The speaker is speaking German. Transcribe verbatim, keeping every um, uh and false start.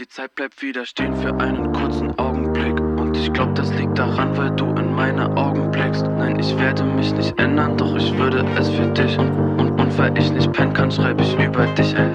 die Zeit bleibt wieder stehen für einen kurzen Augenblick. Und ich glaub, das liegt daran, weil du in meine Augen blickst. Nein, ich werde mich nicht ändern, doch ich würde es für dich. Und, und, und weil ich nicht pennen kann, schreib ich über dich ein